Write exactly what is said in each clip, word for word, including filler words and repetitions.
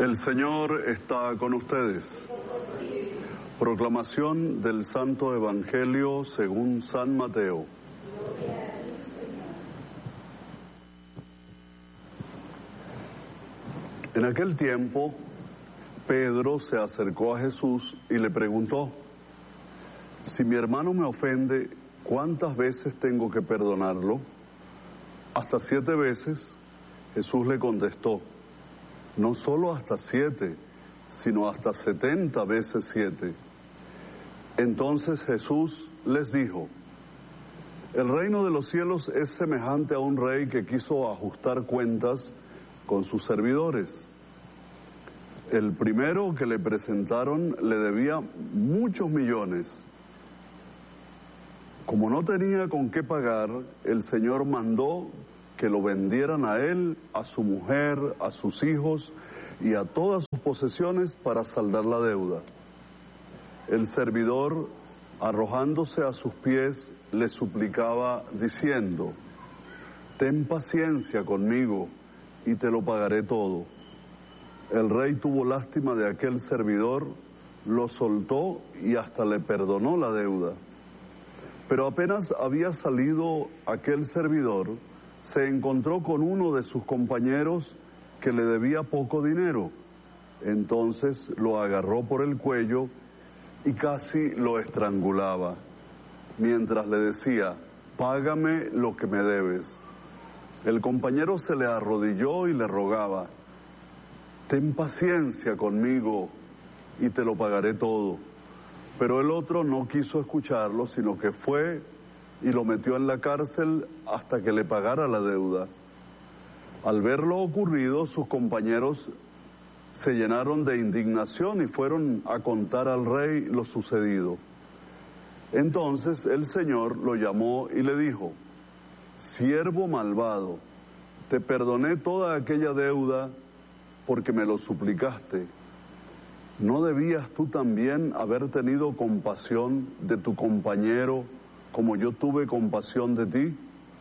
El Señor está con ustedes. Proclamación del Santo Evangelio según San Mateo. En aquel tiempo, Pedro se acercó a Jesús y le preguntó: si mi hermano me ofende, ¿cuántas veces tengo que perdonarlo? ¿Hasta siete veces? Jesús le contestó: no solo hasta siete, sino hasta setenta veces siete. Entonces Jesús les dijo: el reino de los cielos es semejante a un rey que quiso ajustar cuentas con sus servidores. El primero que le presentaron le debía muchos millones. Como no tenía con qué pagar, el Señor mandó que lo vendieran a él, a su mujer, a sus hijos y a todas sus posesiones para saldar la deuda. El servidor, arrojándose a sus pies, le suplicaba diciendo: ten paciencia conmigo y te lo pagaré todo. El rey tuvo lástima de aquel servidor, lo soltó y hasta le perdonó la deuda. Pero apenas había salido aquel servidor, se encontró con uno de sus compañeros que le debía poco dinero. Entonces lo agarró por el cuello y casi lo estrangulaba, mientras le decía: págame lo que me debes. El compañero se le arrodilló y le rogaba: ten paciencia conmigo y te lo pagaré todo. Pero el otro no quiso escucharlo, sino que fue y lo metió en la cárcel hasta que le pagara la deuda. Al ver lo ocurrido, sus compañeros se llenaron de indignación y fueron a contar al rey lo sucedido. Entonces el Señor lo llamó y le dijo: siervo malvado, te perdoné toda aquella deuda porque me lo suplicaste. ¿No debías tú también haber tenido compasión de tu compañero como yo tuve compasión de ti?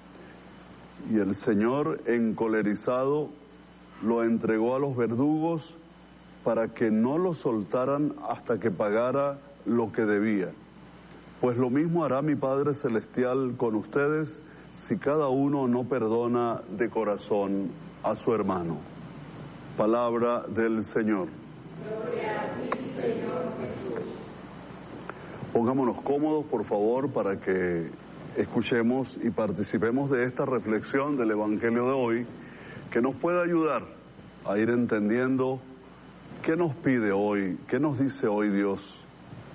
Y el Señor, encolerizado, lo entregó a los verdugos para que no lo soltaran hasta que pagara lo que debía. Pues lo mismo hará mi Padre Celestial con ustedes si cada uno no perdona de corazón a su hermano. Palabra del Señor. Gloria a ti, Señor Jesús. Pongámonos cómodos, por favor, para que escuchemos y participemos de esta reflexión del Evangelio de hoy, que nos puede ayudar a ir entendiendo qué nos pide hoy, qué nos dice hoy Dios.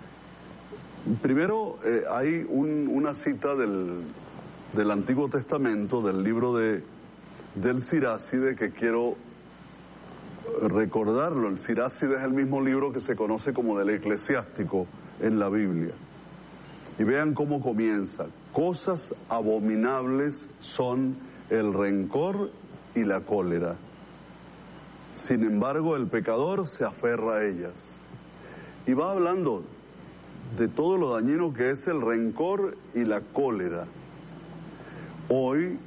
Primero, eh, hay un, una cita del, del Antiguo Testamento, del libro de, del Siráside, que quiero recordarlo. El Siráside es el mismo libro que se conoce como del Eclesiástico en la Biblia. Y vean cómo comienza: cosas abominables son el rencor y la cólera. Sin embargo, el pecador se aferra a ellas. Y va hablando de todo lo dañino que es el rencor y la cólera. Hoy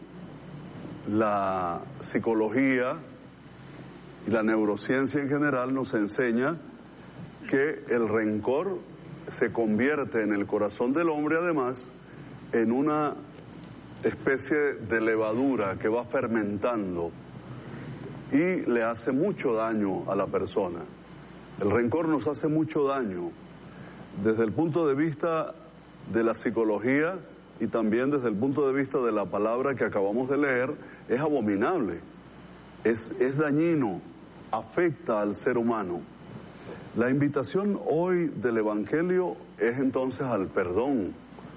la psicología y la neurociencia en general nos enseña que el rencor se convierte en el corazón del hombre, además, en una especie de levadura que va fermentando y le hace mucho daño a la persona. El rencor nos hace mucho daño desde el punto de vista de la psicología y también desde el punto de vista de la palabra que acabamos de leer. Es abominable, es, es dañino, afecta al ser humano. La invitación hoy del Evangelio es entonces al perdón.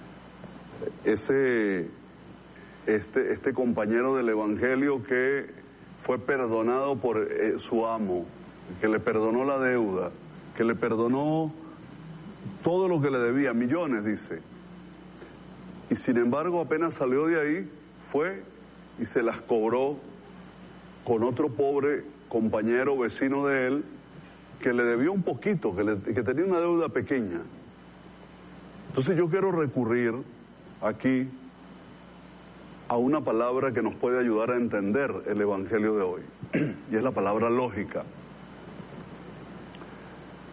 Ese, este, este compañero del Evangelio que fue perdonado por eh, su amo, que le perdonó la deuda, que le perdonó todo lo que le debía, millones, dice. Y sin embargo, apenas salió de ahí, fue y se las cobró con otro pobre compañero, vecino de él, que le debió un poquito, que, le, que tenía una deuda pequeña. Entonces yo quiero recurrir aquí a una palabra que nos puede ayudar a entender el Evangelio de hoy, y es la palabra lógica.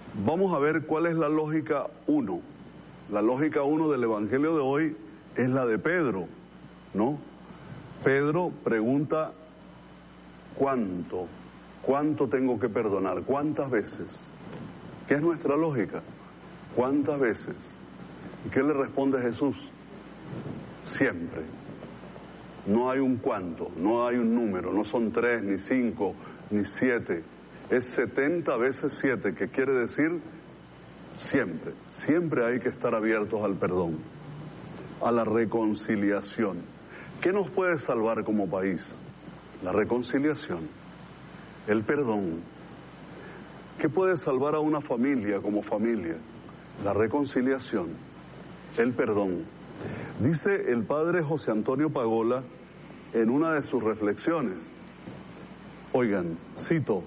Vamos a ver cuál es la lógica uno. La lógica uno del Evangelio de hoy es la de Pedro, ¿no? Pedro pregunta, ¿cuánto? ¿Cuánto tengo que perdonar? ¿Cuántas veces? ¿Qué es nuestra lógica? ¿Cuántas veces? ¿Y qué le responde Jesús? Siempre. No hay un cuánto, no hay un número, no son tres, ni cinco, ni siete. Es setenta veces siete, que quiere decir siempre. Siempre hay que estar abiertos al perdón, a la reconciliación. ¿Qué nos puede salvar como país? La reconciliación, el perdón. ¿Qué puede salvar a una familia como familia? La reconciliación, el perdón. Dice el padre José Antonio Pagola en una de sus reflexiones, oigan, cito,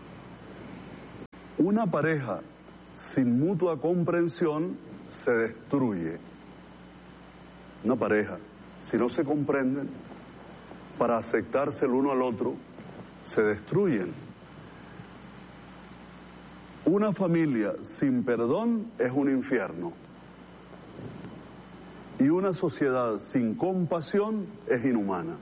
una pareja sin mutua comprensión se destruye. Una pareja, si no se comprenden, para aceptarse el uno al otro, se destruyen. Una familia sin perdón es un infierno. Y una sociedad sin compasión es inhumana.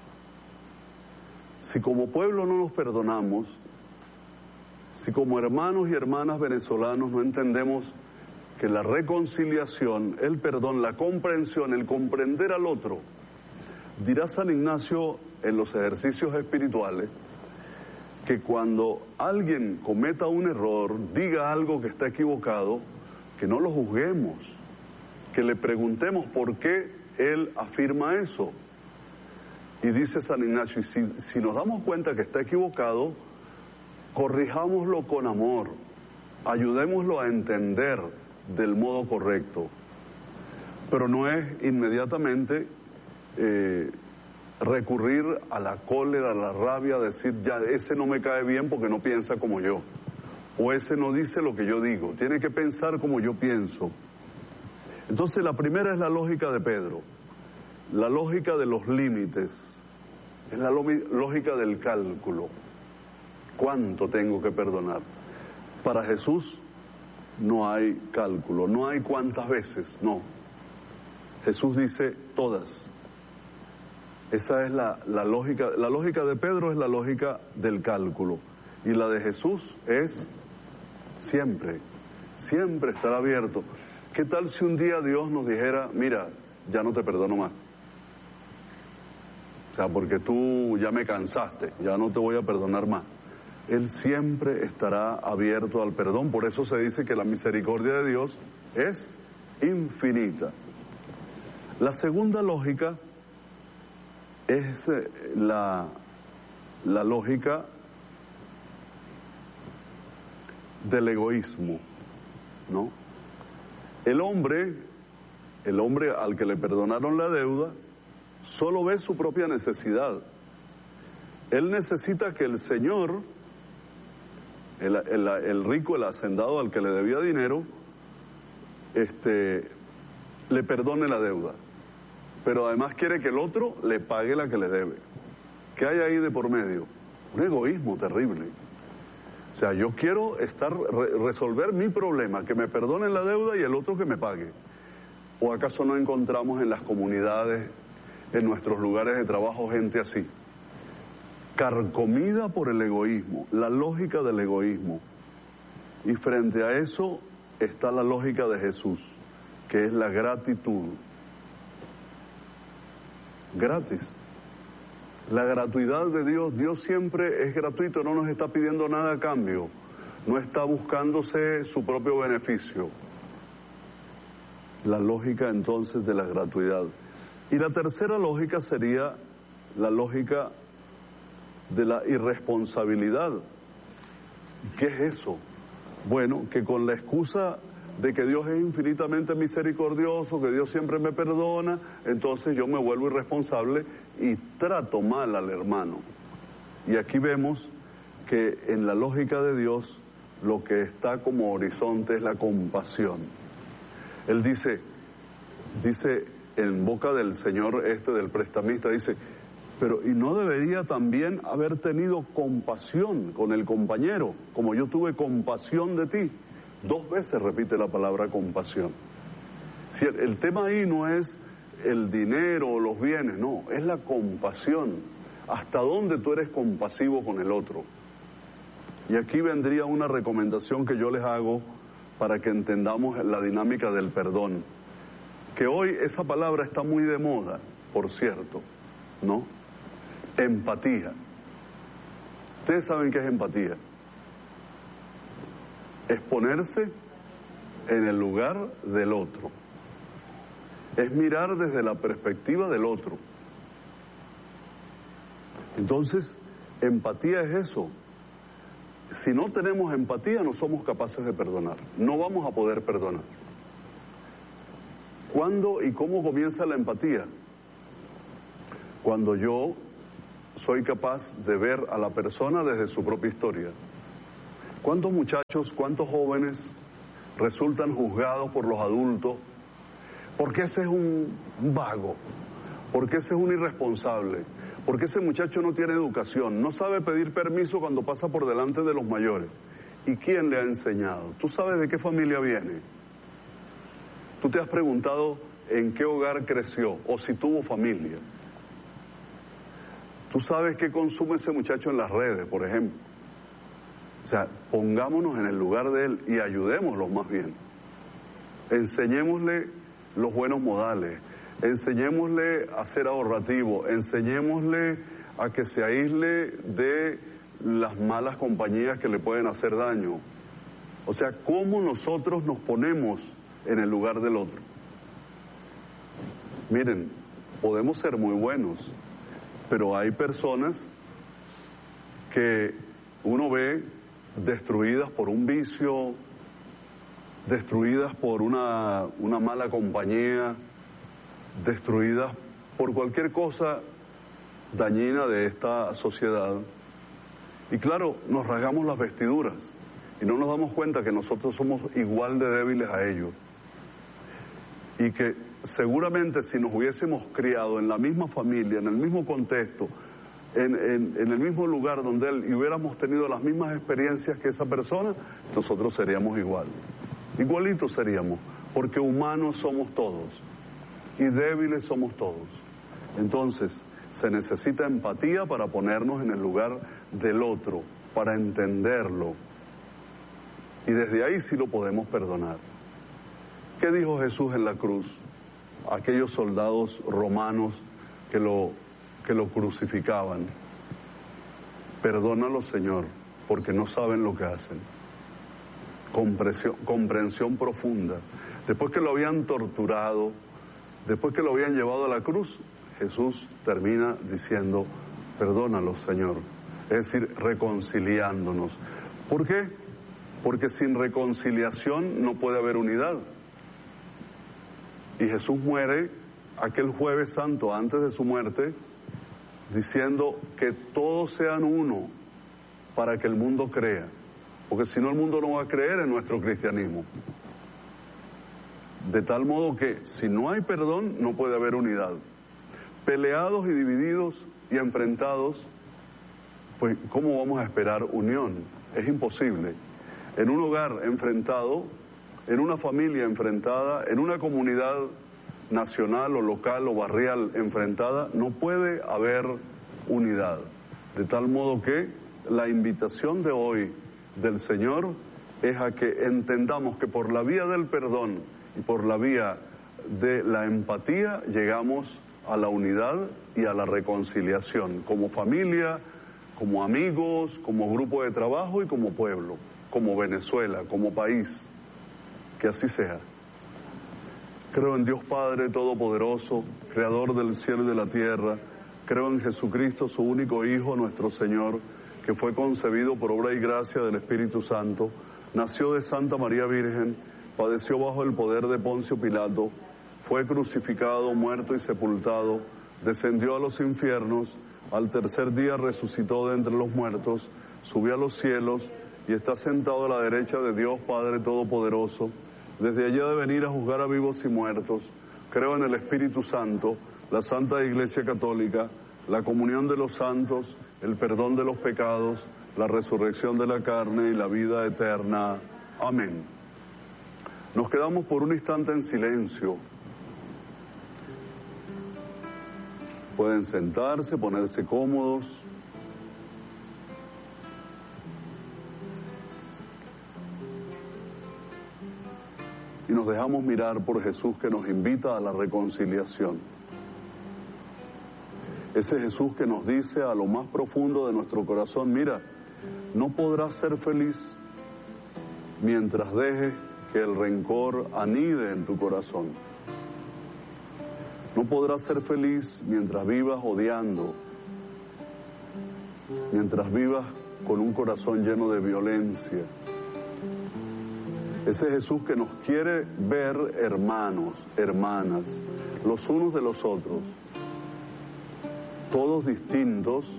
Si como pueblo no nos perdonamos, si como hermanos y hermanas venezolanos no entendemos que la reconciliación, el perdón, la comprensión, el comprender al otro, dirá San Ignacio en los ejercicios espirituales, que cuando alguien cometa un error, diga algo que está equivocado, que no lo juzguemos, que le preguntemos por qué él afirma eso. Y dice San Ignacio, y si, si nos damos cuenta que está equivocado, corrijámoslo con amor, ayudémoslo a entender del modo correcto. Pero no es inmediatamente eh, recurrir a la cólera, a la rabia, decir, ya, ese no me cae bien porque no piensa como yo, o ese no dice lo que yo digo, tiene que pensar como yo pienso. Entonces la primera es la lógica de Pedro, la lógica de los límites, es la lógica del cálculo. ¿Cuánto tengo que perdonar? Para Jesús no hay cálculo, no hay cuántas veces, no. Jesús dice todas. Esa es la, la lógica, la lógica de Pedro es la lógica del cálculo, y la de Jesús es siempre, siempre estar abierto. ¿Qué tal si un día Dios nos dijera, mira, ya no te perdono más? O sea, porque tú ya me cansaste, ya no te voy a perdonar más. Él siempre estará abierto al perdón, por eso se dice que la misericordia de Dios es infinita. La segunda lógica es la, la lógica del egoísmo, ¿no? El hombre, el hombre al que le perdonaron la deuda, solo ve su propia necesidad. Él necesita que el Señor, el, el, el rico, el hacendado al que le debía dinero, este, le perdone la deuda. Pero además quiere que el otro le pague la que le debe. ¿Qué hay ahí de por medio? Un egoísmo terrible. O sea, yo quiero estar re, resolver mi problema, que me perdonen la deuda y el otro que me pague. ¿O acaso no encontramos en las comunidades, en nuestros lugares de trabajo, gente así? Carcomida por el egoísmo, la lógica del egoísmo. Y frente a eso está la lógica de Jesús, que es la gratitud. Gratis. La gratuidad de Dios, Dios siempre es gratuito, no nos está pidiendo nada a cambio, no está buscándose su propio beneficio. La lógica entonces de la gratuidad. Y la tercera lógica sería la lógica de la irresponsabilidad. ¿Qué es eso? Bueno, que con la excusa de que Dios es infinitamente misericordioso, que Dios siempre me perdona, entonces yo me vuelvo irresponsable y trato mal al hermano. Y aquí vemos que en la lógica de Dios lo que está como horizonte es la compasión. Él dice, dice en boca del señor este, del prestamista, dice, pero ¿y no debería también haber tenido compasión con el compañero, como yo tuve compasión de ti? Dos veces repite la palabra compasión. Si el, el tema ahí no es el dinero o los bienes, no, es la compasión. ¿Hasta dónde tú eres compasivo con el otro? Y aquí vendría una recomendación que yo les hago para que entendamos la dinámica del perdón. Que hoy esa palabra está muy de moda, por cierto, ¿no? Empatía. Ustedes saben qué es empatía. Es ponerse en el lugar del otro. Es mirar desde la perspectiva del otro. Entonces, empatía es eso. Si no tenemos empatía, no somos capaces de perdonar. No vamos a poder perdonar. ¿Cuándo y cómo comienza la empatía? Cuando yo soy capaz de ver a la persona desde su propia historia. ¿Cuántos muchachos, cuántos jóvenes resultan juzgados por los adultos? Porque ese es un vago, porque ese es un irresponsable, porque ese muchacho no tiene educación, no sabe pedir permiso cuando pasa por delante de los mayores. ¿Y quién le ha enseñado? ¿Tú sabes de qué familia viene? ¿Tú te has preguntado en qué hogar creció o si tuvo familia? ¿Tú sabes qué consume ese muchacho en las redes, por ejemplo? O sea, pongámonos en el lugar de él y ayudémoslo más bien. Enseñémosle los buenos modales, enseñémosle a ser ahorrativo, enseñémosle a que se aísle de las malas compañías que le pueden hacer daño. O sea, ¿cómo nosotros nos ponemos en el lugar del otro? Miren, podemos ser muy buenos, pero hay personas que uno ve destruidas por un vicio, destruidas por una, una mala compañía, destruidas por cualquier cosa dañina de esta sociedad. Y claro, nos rasgamos las vestiduras y no nos damos cuenta que nosotros somos igual de débiles a ellos. Y que seguramente si nos hubiésemos criado en la misma familia, en el mismo contexto, en, en, en el mismo lugar donde él, y hubiéramos tenido las mismas experiencias que esa persona, nosotros seríamos igual. Igualitos seríamos, porque humanos somos todos y débiles somos todos. Entonces, se necesita empatía para ponernos en el lugar del otro, para entenderlo. Y desde ahí sí lo podemos perdonar. ¿Qué dijo Jesús en la cruz? Aquellos soldados romanos que lo, que lo crucificaban. Perdónalo, Señor, porque no saben lo que hacen. Comprensión, comprensión profunda. Después que lo habían torturado, después que lo habían llevado a la cruz, Jesús termina diciendo, perdónalo, Señor. Es decir, reconciliándonos. ¿Por qué? Porque sin reconciliación no puede haber unidad. Y Jesús muere aquel jueves santo antes de su muerte, diciendo que todos sean uno para que el mundo crea. Porque si no, el mundo no va a creer en nuestro cristianismo. De tal modo que si no hay perdón, no puede haber unidad. Peleados y divididos y enfrentados, pues ¿cómo vamos a esperar unión? Es imposible. En un hogar enfrentado, en una familia enfrentada, en una comunidad nacional o local o barrial enfrentada, no puede haber unidad. De tal modo que la invitación de hoy del Señor es a que entendamos que por la vía del perdón y por la vía de la empatía llegamos a la unidad y a la reconciliación, como familia, como amigos, como grupo de trabajo y como pueblo, como Venezuela, como país. Que así sea. Creo en Dios Padre Todopoderoso, Creador del cielo y de la tierra. Creo en Jesucristo, su único Hijo, nuestro Señor, que fue concebido por obra y gracia del Espíritu Santo, nació de Santa María Virgen, padeció bajo el poder de Poncio Pilato, fue crucificado, muerto y sepultado, descendió a los infiernos, al tercer día resucitó de entre los muertos, subió a los cielos y está sentado a la derecha de Dios Padre Todopoderoso. Desde allí ha de venir a juzgar a vivos y muertos. Creo en el Espíritu Santo, la Santa Iglesia Católica, la comunión de los santos, el perdón de los pecados, la resurrección de la carne y la vida eterna. Amén. Nos quedamos por un instante en silencio. Pueden sentarse, ponerse cómodos. Y nos dejamos mirar por Jesús, que nos invita a la reconciliación. Ese Jesús que nos dice a lo más profundo de nuestro corazón: mira, no podrás ser feliz mientras dejes que el rencor anide en tu corazón. No podrás ser feliz mientras vivas odiando, mientras vivas con un corazón lleno de violencia. Ese Jesús que nos quiere ver hermanos, hermanas, los unos de los otros, todos distintos,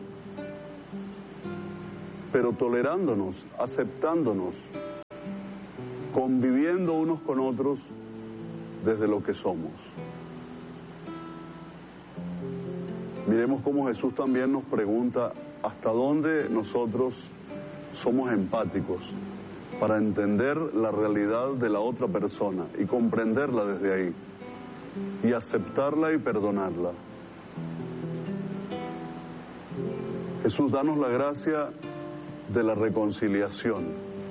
pero tolerándonos, aceptándonos, conviviendo unos con otros desde lo que somos. Miremos cómo Jesús también nos pregunta hasta dónde nosotros somos empáticos para entender la realidad de la otra persona y comprenderla desde ahí, y aceptarla y perdonarla. Jesús, danos la gracia de la reconciliación,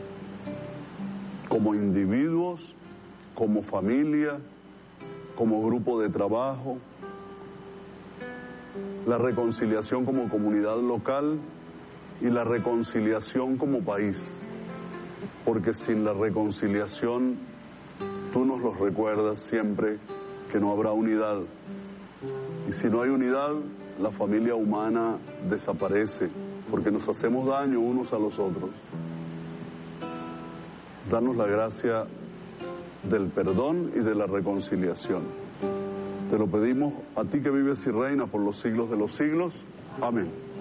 como individuos, como familia, como grupo de trabajo, la reconciliación como comunidad local y la reconciliación como país, porque sin la reconciliación, tú nos los recuerdas siempre, que no habrá unidad, y si no hay unidad, la familia humana desaparece, porque nos hacemos daño unos a los otros. Danos la gracia del perdón y de la reconciliación. Te lo pedimos a ti que vives y reinas por los siglos de los siglos. Amén.